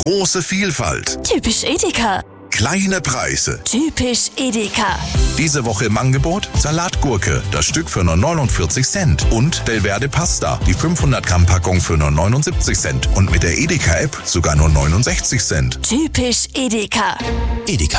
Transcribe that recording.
Große Vielfalt. Typisch Edeka. Kleine Preise. Typisch Edeka. Diese Woche im Angebot Salatgurke, das Stück für nur 49 Cent. Und Delverde Pasta, die 500 Gramm Packung für nur 79 Cent. Und mit der Edeka-App sogar nur 69 Cent. Typisch Edeka. Edeka.